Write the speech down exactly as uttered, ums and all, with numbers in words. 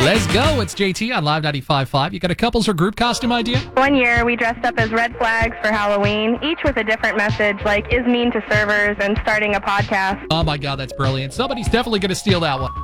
Let's go. It's J T on Live ninety-five point five. You got a couples or group costume idea? One year, we dressed up as red flags for Halloween, each with a different message, like is mean to servers and starting a podcast. Oh, my God, that's brilliant. Somebody's definitely going to steal that one.